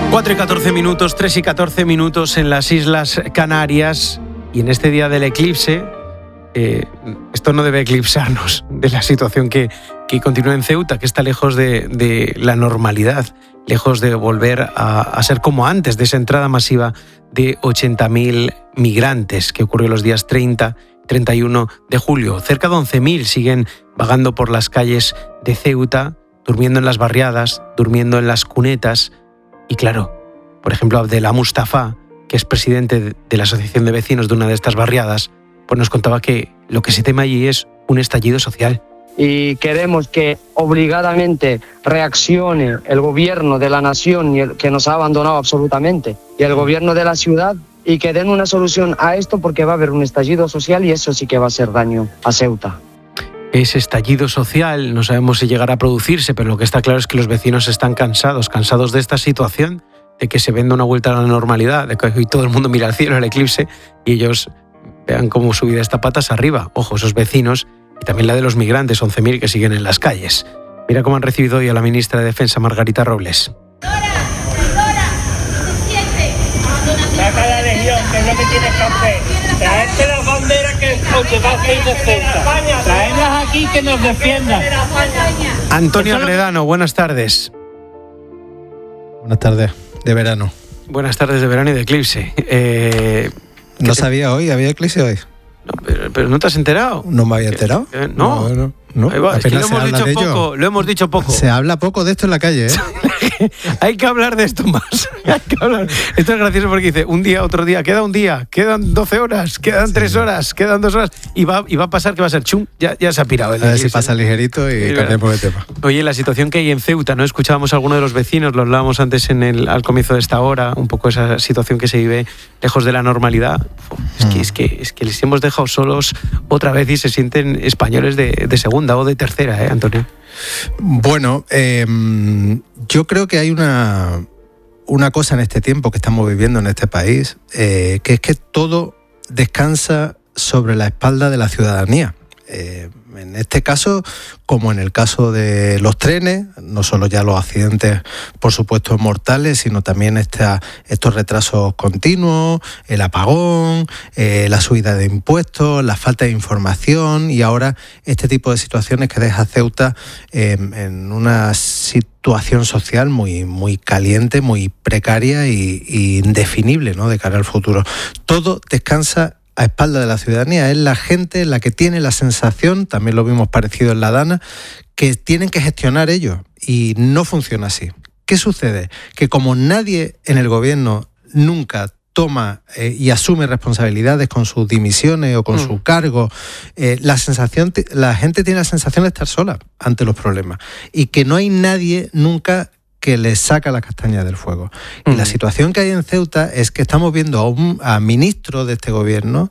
4 y 14 minutos, 3 y 14 minutos en las Islas Canarias, y en este día del eclipse, esto no debe eclipsarnos de la situación que continúa en Ceuta, que está lejos de la normalidad, lejos de volver a ser como antes, de esa entrada masiva de 80.000 migrantes que ocurrió los días 30, 31 de julio. Cerca de 11.000 siguen vagando por las calles de Ceuta, durmiendo en las barriadas, durmiendo en las cunetas. Y claro, por ejemplo, Abdelá Mustafa, que es presidente de la Asociación de Vecinos de una de estas barriadas, pues nos contaba que lo que se teme allí es un estallido social. Y queremos que obligadamente reaccione el gobierno de la nación, que nos ha abandonado absolutamente, y el gobierno de la ciudad, y que den una solución a esto, porque va a haber un estallido social y eso sí que va a hacer daño a Ceuta. Ese estallido social, no sabemos si llegará a producirse, pero lo que está claro es que los vecinos están cansados de esta situación, de que se venda una vuelta a la normalidad, de que hoy todo el mundo mira al cielo, el eclipse, y ellos vean cómo su vida está patas arriba. Ojo, esos vecinos, y también la de los migrantes, 11.000 que siguen en las calles. Mira cómo han recibido hoy a la ministra de Defensa, Margarita Robles. Saca la legión, que es lo que tienes que hacer. Traerte las banderas que os va a hacer de Ceuta. Traerlas aquí que nos defiendan. Antonio Agredano, buenas tardes. Buenas tardes de verano. Buenas tardes de verano y de eclipse. No sabía hoy, ¿había eclipse hoy? No, pero ¿no te has enterado? ¿No me había enterado? No. No. Ahí va, es que lo hemos dicho poco. Se habla poco de esto en la calle, ¿eh? Hay que hablar de esto más. Esto es gracioso porque dice, un día, otro día, queda un día, quedan 12 horas, quedan 3 horas, quedan 2 horas, y va a pasar que va a ser chum, ya se ha pirado. A ver si pasa ligerito y cambiamos de tema. Oye, la situación que hay en Ceuta, ¿no? Escuchábamos a alguno de los vecinos, lo hablábamos antes al comienzo de esta hora, un poco esa situación que se vive lejos de la normalidad. Es que les hemos dejado solos otra vez y se sienten españoles de segunda o de tercera, Antonio. Bueno, yo creo que hay una cosa en este tiempo que estamos viviendo en este país, que es que todo descansa sobre la espalda de la ciudadanía. En este caso, como en el caso de los trenes, no solo ya los accidentes, por supuesto, mortales, sino también estos retrasos continuos, el apagón, la subida de impuestos, la falta de información y ahora este tipo de situaciones que deja a Ceuta en una situación social muy, muy caliente, muy precaria y indefinible, ¿no?, de cara al futuro. Todo descansa a espalda de la ciudadanía. Es la gente la que tiene la sensación, también lo vimos parecido en la Dana, que tienen que gestionar ellos y no funciona así. ¿Qué sucede? Que como nadie en el gobierno nunca toma y asume responsabilidades con sus dimisiones o con su cargo, la gente tiene la sensación de estar sola ante los problemas y que no hay nadie nunca que le saca la castaña del fuego. Y la situación que hay en Ceuta es que estamos viendo a ministros de este gobierno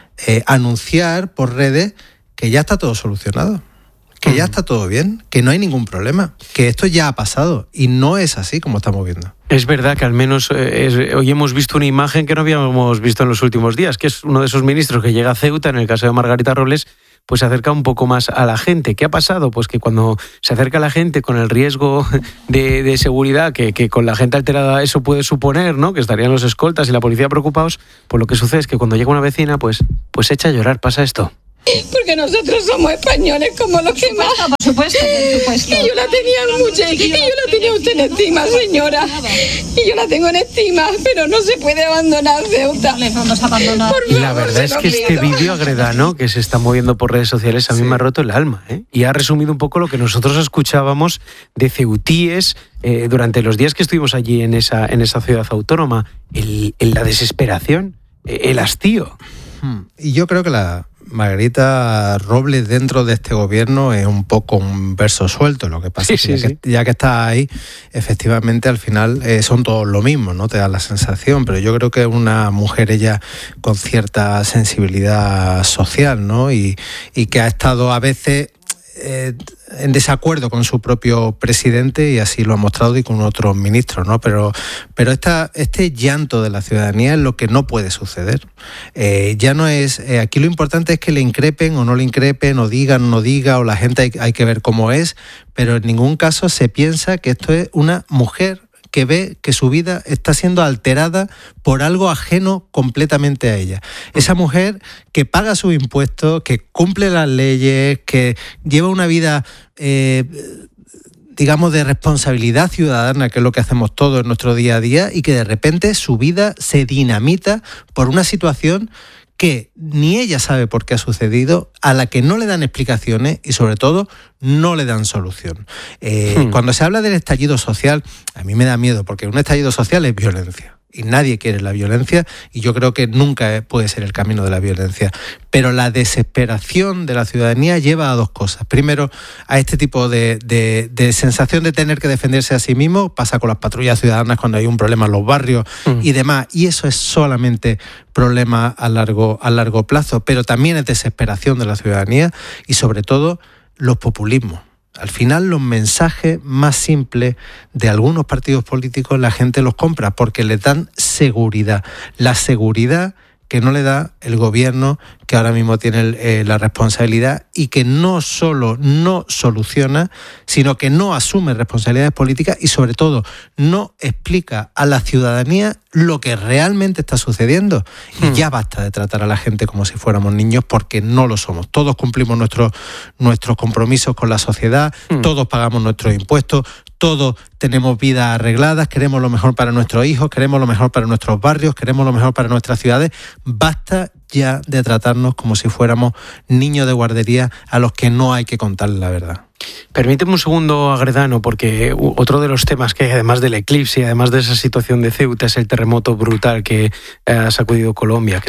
anunciar por redes que ya está todo solucionado, que ya está todo bien, que no hay ningún problema, que esto ya ha pasado y no es así como estamos viendo. Es verdad que al menos hoy hemos visto una imagen que no habíamos visto en los últimos días, que es uno de esos ministros que llega a Ceuta, en el caso de Margarita Robles, pues se acerca un poco más a la gente. ¿Qué ha pasado? Pues que cuando se acerca a la gente con el riesgo de seguridad que con la gente alterada eso puede suponer, ¿no?, que estarían los escoltas y la policía preocupados, pues lo que sucede es que cuando llega una vecina, pues echa a llorar, pasa esto. Porque nosotros somos españoles como los que más. Por supuesto. Y yo la tenía mucha, y yo la tenía usted en estima, señora. Y yo la tengo en estima, pero no se puede abandonar Ceuta. Les vamos a abandonar. Y la verdad es que este vídeo, Agredano, que se está moviendo por redes sociales, a mí me ha roto el alma, y ha resumido un poco lo que nosotros escuchábamos de ceutíes durante los días que estuvimos allí en esa ciudad autónoma. La desesperación, el hastío. Y yo creo que la Margarita Robles dentro de este gobierno es un poco un verso suelto. Lo que pasa es que ya que está ahí, efectivamente al final son todos lo mismo, ¿no? Te da la sensación, pero yo creo que es una mujer ella con cierta sensibilidad social, ¿no? Y que ha estado a veces en desacuerdo con su propio presidente y así lo ha mostrado y con otros ministros, ¿no? Pero este llanto de la ciudadanía es lo que no puede suceder. Ya no es aquí lo importante es que le increpen o no le increpen o digan o no diga o la gente hay que ver cómo es, pero en ningún caso se piensa que esto es una mujer que ve que su vida está siendo alterada por algo ajeno completamente a ella. Esa mujer que paga sus impuestos, que cumple las leyes, que lleva una vida digamos, de responsabilidad ciudadana, que es lo que hacemos todos en nuestro día a día, y que de repente su vida se dinamita por una situación que ni ella sabe por qué ha sucedido, a la que no le dan explicaciones y sobre todo no le dan solución. Cuando se habla del estallido social, a mí me da miedo, porque un estallido social es violencia. Y nadie quiere la violencia, y yo creo que nunca puede ser el camino de la violencia. Pero la desesperación de la ciudadanía lleva a dos cosas. Primero, a este tipo de sensación de tener que defenderse a sí mismo. Pasa con las patrullas ciudadanas cuando hay un problema en los barrios y demás. Y eso es solamente problema a largo plazo. Pero también es desesperación de la ciudadanía y, sobre todo, los populismos. Al final, los mensajes más simples de algunos partidos políticos la gente los compra porque les dan seguridad. La seguridad que no le da el gobierno que ahora mismo tiene la responsabilidad y que no solo no soluciona, sino que no asume responsabilidades políticas y, sobre todo, no explica a la ciudadanía lo que realmente está sucediendo. Y ya basta de tratar a la gente como si fuéramos niños, porque no lo somos. Todos cumplimos nuestros compromisos con la sociedad, todos pagamos nuestros impuestos, todos tenemos vidas arregladas, queremos lo mejor para nuestros hijos, queremos lo mejor para nuestros barrios, queremos lo mejor para nuestras ciudades. Basta ya de tratarnos como si fuéramos niños de guardería a los que no hay que contarles la verdad. Permíteme un segundo, Agredano, porque otro de los temas que hay, además del eclipse y además de esa situación de Ceuta, es el terremoto brutal que sacudió Colombia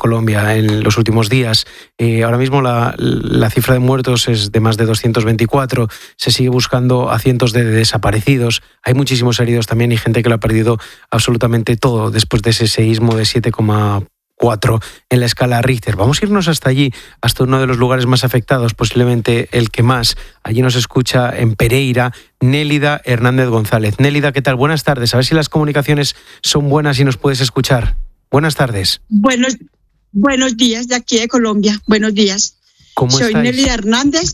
en los últimos días. Ahora mismo la cifra de muertos es de más de 224, se sigue buscando a cientos de desaparecidos, hay muchísimos heridos también y gente que lo ha perdido absolutamente todo después de ese seísmo de 7,4 en la escala Richter. Vamos a irnos hasta allí, hasta uno de los lugares más afectados, posiblemente el que más. Allí nos escucha en Pereira Nélida Hernández González. Nélida, ¿qué tal? Buenas tardes. A ver si las comunicaciones son buenas y nos puedes escuchar. Buenas tardes. Buenos días, de aquí de Colombia. Buenos días. ¿Cómo Soy estáis? Nélida Hernández.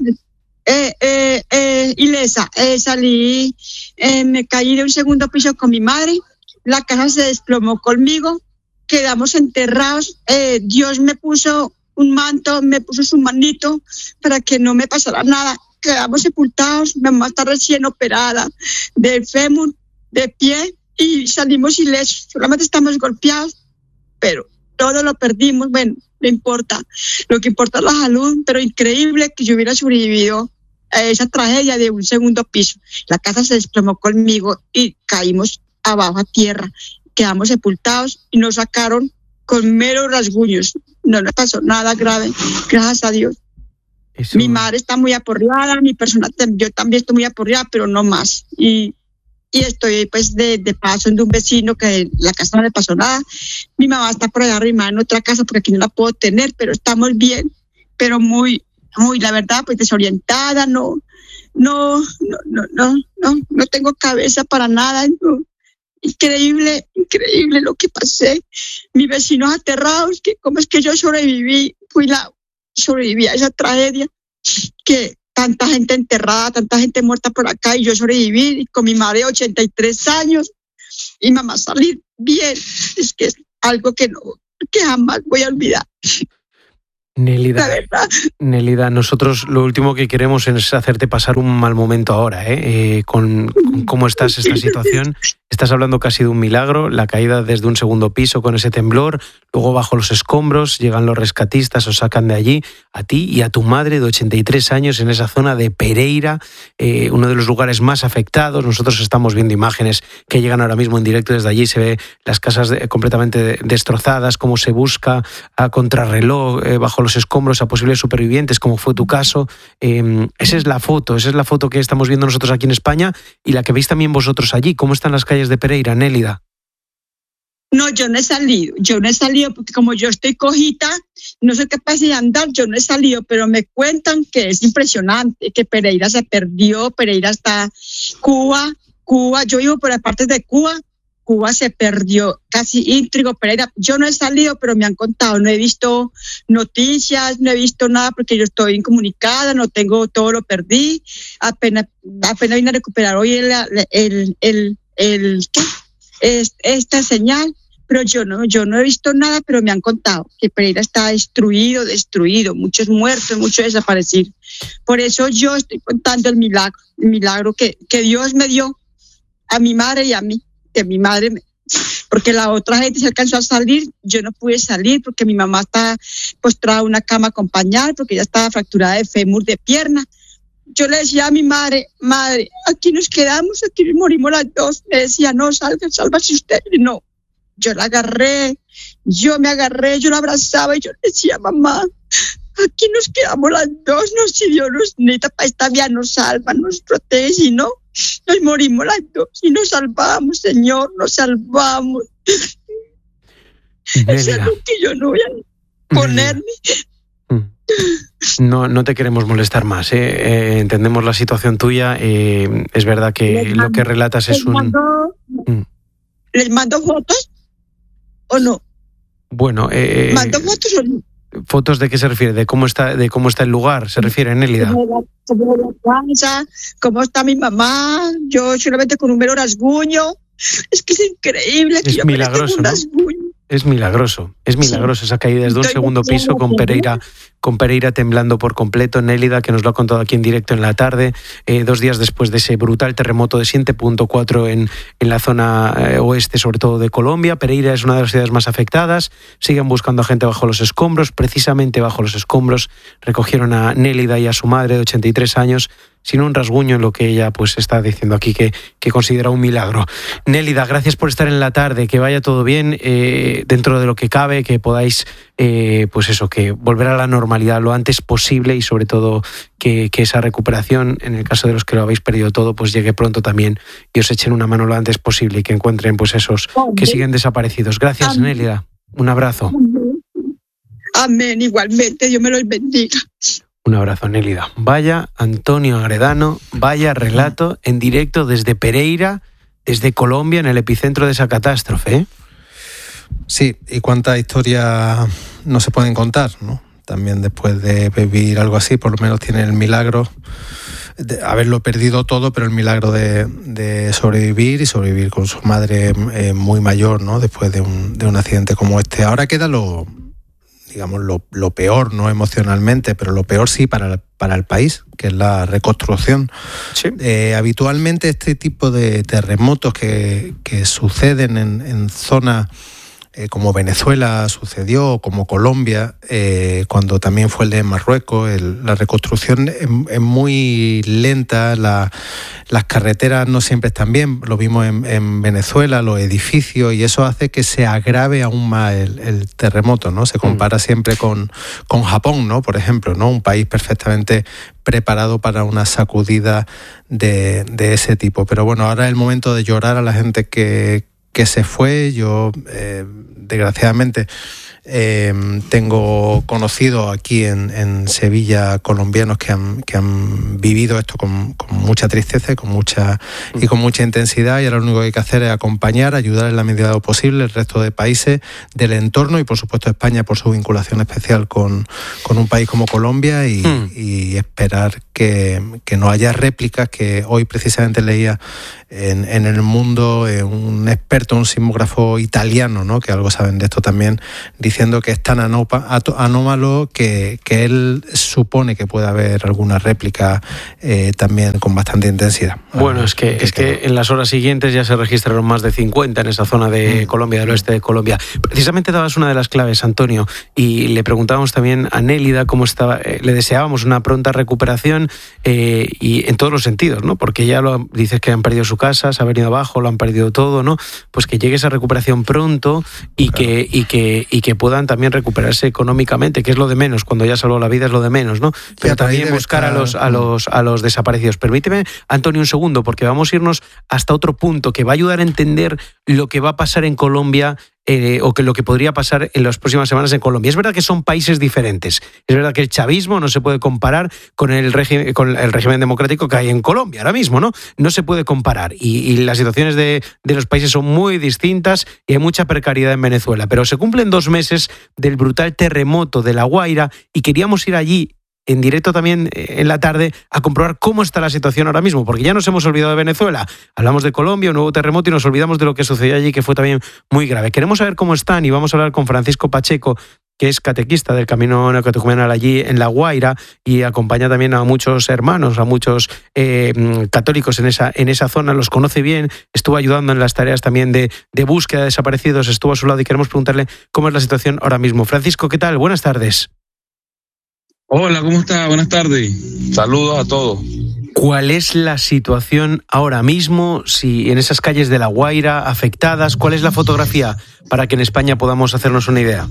Ilesa, salí, me caí de un segundo piso con mi madre, la casa se desplomó conmigo, quedamos enterrados, Dios me puso un manto, me puso su manito para que no me pasara nada, quedamos sepultados, mi mamá está recién operada del fémur, de pie, y salimos ilesos, solamente estamos golpeados, pero todo lo perdimos, bueno, no importa, lo que importa es la salud, pero increíble que yo hubiera sobrevivido a esa tragedia de un segundo piso. La casa se desplomó conmigo y caímos abajo a tierra, quedamos sepultados y nos sacaron con meros rasguños, no nos pasó nada grave, gracias a Dios. Eso... Mi madre está muy aporreada, mi persona, yo también estoy muy aporreada, pero no más, y estoy pues de paso de un vecino que la casa no le pasó nada. Mi mamá está por allá arrimada en otra casa porque aquí no la puedo tener, pero estamos bien, pero muy, la verdad, pues desorientada, no tengo cabeza para nada, no. Increíble lo que pasé. Mis vecinos aterrados, que cómo es que yo sobreviví a esa tragedia, que tanta gente enterrada, tanta gente muerta por acá, y yo sobreviví con mi madre de 83 años y mamá salir bien. Es que es algo que jamás voy a olvidar. Nélida, nosotros lo último que queremos es hacerte pasar un mal momento ahora, con cómo estás esta situación. Estás hablando casi de un milagro, la caída desde un segundo piso con ese temblor, luego bajo los escombros, llegan los rescatistas, os sacan de allí, a ti y a tu madre de 83 años en esa zona de Pereira, uno de los lugares más afectados. Nosotros estamos viendo imágenes que llegan ahora mismo en directo desde allí, se ve las casas completamente destrozadas, cómo se busca a contrarreloj bajo los escombros a posibles supervivientes, como fue tu caso. Esa es la foto que estamos viendo nosotros aquí en España y la que veis también vosotros allí. ¿Cómo están las calles de Pereira, Nélida? No, yo no he salido porque como yo estoy cojita, no sé qué pasa de andar, yo no he salido, pero me cuentan que es impresionante, que Pereira se perdió, Pereira está Cuba, yo vivo por las partes de Cuba se perdió casi íntegro Pereira. Yo no he salido, pero me han contado, no he visto noticias, no he visto nada porque yo estoy incomunicada, todo lo perdí, apenas vine a recuperar hoy esta señal, pero yo no he visto nada, pero me han contado que Pereira está destruido, muchos muertos, muchos desaparecidos. Por eso yo estoy contando el milagro que Dios me dio a mi madre y a mí, que mi madre porque la otra gente se alcanzó a salir, yo no pude salir porque mi mamá estaba postrada en una cama con pañal, porque ella estaba fracturada de fémur, de pierna. Yo le decía a mi madre, aquí nos quedamos, aquí nos morimos las dos. Me decía, no, sálvase usted. Y no, yo la agarré, yo me agarré, yo la abrazaba y yo le decía, mamá, aquí nos quedamos las dos, no, si Dios nos necesita para esta vida, nos salva, nos protege, si no, nos morimos las dos y nos salvamos, Señor, nos salvamos. Es algo que yo no voy a ponerme. No te queremos molestar más, ¿eh? Entendemos la situación tuya. Es verdad que lo que relatas es ¿Les mando fotos o no? Bueno, ¿mando fotos o no? ¿Fotos de qué se refiere? ¿De cómo está el lugar? ¿Se refiere, Nélida? Como la casa, cómo está mi mamá, yo solamente con un mero rasguño. Es que es increíble. Es milagroso, ¿no? Es milagroso sí. Esa caída desde un segundo piso con Pereira temblando por completo. Nélida, que nos lo ha contado aquí en directo en la tarde, 2 días después de ese brutal terremoto de 7.4 en la zona oeste, sobre todo de Colombia. Pereira es una de las ciudades más afectadas. Siguen buscando a gente bajo los escombros. Precisamente bajo los escombros recogieron a Nélida y a su madre de 83 años, sin un rasguño, en lo que ella pues está diciendo aquí que considera un milagro. Nélida, gracias por estar en la tarde, que vaya todo bien, dentro de lo que cabe, que podáis que volver a la normalidad lo antes posible y sobre todo que esa recuperación, en el caso de los que lo habéis perdido todo, pues llegue pronto también y os echen una mano lo antes posible y que encuentren pues esos que siguen desaparecidos. Gracias, Nélida. Un abrazo. Amén, igualmente, Dios me los bendiga. Un abrazo, Nélida. Vaya Antonio Agredano, vaya relato en directo desde Pereira, desde Colombia, en el epicentro de esa catástrofe, ¿eh? Sí, y cuántas historias no se pueden contar, ¿no? También después de vivir algo así, por lo menos tiene el milagro de haberlo perdido todo, pero el milagro de sobrevivir y sobrevivir con su madre muy mayor, ¿no? Después de un accidente como este. Ahora queda lo peor, no emocionalmente, pero lo peor sí para el país, que es la reconstrucción. Sí. Habitualmente este tipo de terremotos que suceden en zonas como Venezuela sucedió, como Colombia, cuando también fue el de Marruecos, la reconstrucción es muy lenta, las carreteras no siempre están bien, lo vimos en Venezuela, los edificios, y eso hace que se agrave aún más el terremoto, ¿no? Se compara siempre con Japón, ¿no? Por ejemplo, ¿no? Un país perfectamente preparado para una sacudida de ese tipo. Pero bueno, ahora es el momento de llorar a la gente que se fue. Yo, desgraciadamente, tengo conocidos aquí en Sevilla colombianos que han vivido esto con mucha tristeza y con mucha intensidad, y ahora lo único que hay que hacer es acompañar, ayudar en la medida de lo posible el resto de países del entorno y por supuesto España por su vinculación especial con un país como Colombia y esperar que no haya réplicas. Que hoy precisamente leía en El Mundo un experto, un sismógrafo italiano, ¿no? Que algo saben de esto también, diciendo que es tan anómalo que él supone que puede haber alguna réplica también con bastante intensidad. Bueno, es que en las horas siguientes ya se registraron más de 50 en esa zona de Colombia, del oeste de Colombia. Precisamente dabas una de las claves, Antonio, y le preguntábamos también a Nélida cómo estaba. Le deseábamos una pronta recuperación y en todos los sentidos, ¿no? Porque ya dices que han perdido su casa, se ha venido abajo, lo han perdido todo, ¿no? Pues que llegue esa recuperación pronto y claro. que puedan también recuperarse económicamente, que es lo de menos. Cuando ya salvó la vida es lo de menos, ¿no? Pero también buscar a los desaparecidos. Permíteme, Antonio, un segundo, porque vamos a irnos hasta otro punto que va a ayudar a entender lo que va a pasar en Colombia o que lo que podría pasar en las próximas semanas en Colombia. Es verdad que son países diferentes. Es verdad que el chavismo no se puede comparar con el régimen democrático que hay en Colombia ahora mismo, ¿no? No se puede comparar. Y las situaciones de los países son muy distintas y hay mucha precariedad en Venezuela. Pero se cumplen 2 meses del brutal terremoto de La Guaira y queríamos ir allí en directo también en la tarde a comprobar cómo está la situación ahora mismo, porque ya nos hemos olvidado de Venezuela, hablamos de Colombia, un nuevo terremoto y nos olvidamos de lo que sucedió allí, que fue también muy grave. Queremos saber cómo están y vamos a hablar con Francisco Pacheco, que es catequista del Camino Neocatecumenal allí en La Guaira y acompaña también a muchos hermanos, a muchos católicos en esa zona, los conoce bien, estuvo ayudando en las tareas también de búsqueda de desaparecidos, estuvo a su lado y queremos preguntarle cómo es la situación ahora mismo. Francisco, ¿qué tal? Buenas tardes. Hola, ¿cómo está? Buenas tardes. Saludos a todos. ¿Cuál es la situación ahora mismo? Si en esas calles de La Guaira afectadas, ¿cuál es la fotografía para que en España podamos hacernos una idea?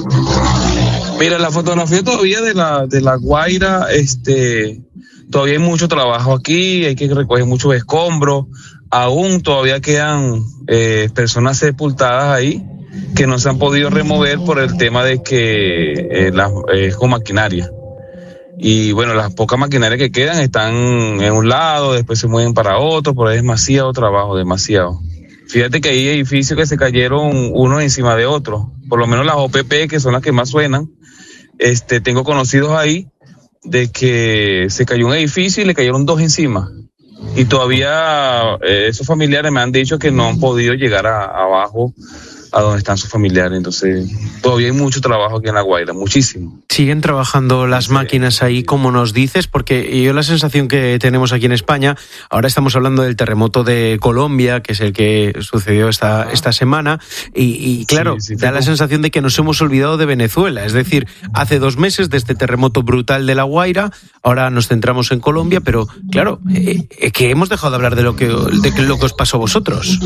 Mira, la fotografía todavía de la Guaira, todavía hay mucho trabajo aquí, hay que recoger muchos escombros, aún todavía quedan personas sepultadas ahí que no se han podido remover por el tema de que es con maquinaria. Y bueno, las pocas maquinarias que quedan están en un lado, después se mueven para otro, por ahí es demasiado trabajo, demasiado. Fíjate que hay edificios que se cayeron uno encima de otro, por lo menos las OPP, que son las que más suenan. Tengo conocidos ahí de que se cayó un edificio y le cayeron dos encima. Y todavía esos familiares me han dicho que no han podido llegar abajo a donde están sus familiares. Entonces todavía hay mucho trabajo aquí en La Guaira, muchísimo. ¿Siguen trabajando las máquinas ahí, como nos dices? Porque yo la sensación que tenemos aquí en España, ahora estamos hablando del terremoto de Colombia, que es el que sucedió esta semana, y claro, da la sensación de que nos hemos olvidado de Venezuela. Es decir, hace 2 meses de este terremoto brutal de La Guaira, ahora nos centramos en Colombia, pero claro, que hemos dejado de hablar de lo que os pasó a vosotros.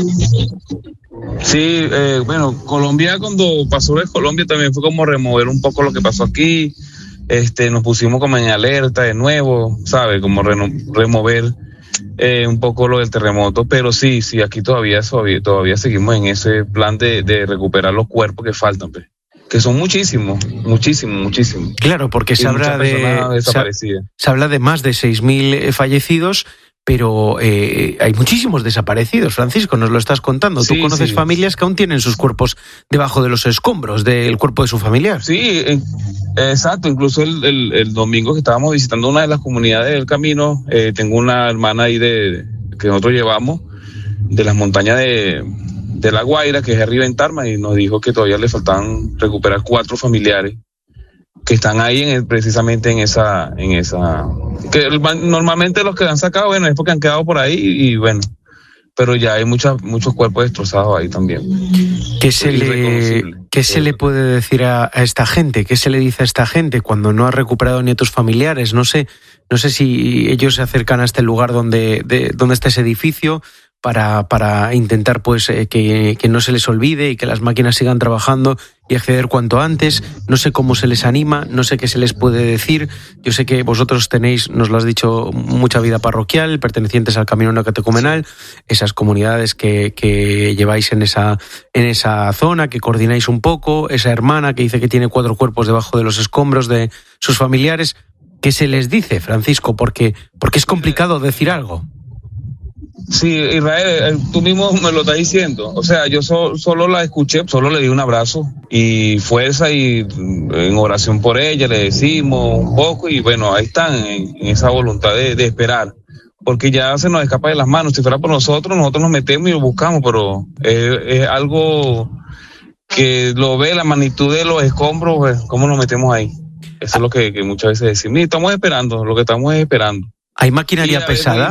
Sí, bueno, Colombia, cuando pasó de Colombia también fue como remover un poco lo que pasó aquí. Nos pusimos como en alerta de nuevo, ¿sabes? Como remover un poco lo del terremoto, pero sí, aquí todavía seguimos en ese plan de recuperar los cuerpos que faltan, que son muchísimos. Claro, porque se habla de más de 6.000 fallecidos, pero hay muchísimos desaparecidos. Francisco, nos lo estás contando. Tú conoces familias que aún tienen sus cuerpos debajo de los escombros del cuerpo de su familiar. Sí, exacto. Incluso el domingo que estábamos visitando una de las comunidades del Camino, tengo una hermana ahí que nosotros llevamos de las montañas de La Guaira, que es arriba en Tarma, y nos dijo que todavía le faltaban recuperar 4 familiares que están ahí precisamente en esa que normalmente los que han sacado, bueno, es porque han quedado por ahí y bueno, pero ya hay muchos cuerpos destrozados ahí también. ¿Qué se le puede decir a esta gente? ¿Qué se le dice a esta gente cuando no ha recuperado ni a tus familiares? No sé si ellos se acercan a este lugar donde está ese edificio para intentar pues que no se les olvide y que las máquinas sigan trabajando y acceder cuanto antes. No sé cómo se les anima, no sé qué se les puede decir. Yo sé que vosotros tenéis, nos lo has dicho, mucha vida parroquial, pertenecientes al Camino Neocatecumenal, esas comunidades que lleváis en esa zona, que coordináis un poco, esa hermana que dice que tiene 4 cuerpos debajo de los escombros de sus familiares. ¿Qué se les dice, Francisco? Porque es complicado decir algo. Sí, Israel, tú mismo me lo estás diciendo. O sea, yo solo la escuché, solo le di un abrazo y fuerza, y en oración por ella le decimos un poco, y bueno, ahí están en esa voluntad de esperar, porque ya se nos escapa de las manos. Si fuera por nosotros nos metemos y lo buscamos, pero es algo que lo ve la magnitud de los escombros, pues, ¿cómo nos metemos ahí? Eso es lo que muchas veces decimos. Y estamos esperando, lo que estamos es esperando. ¿Hay maquinaria pesada?